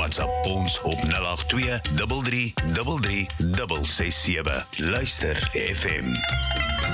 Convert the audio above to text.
WhatsApp ons op 082 33 667. Luister FM.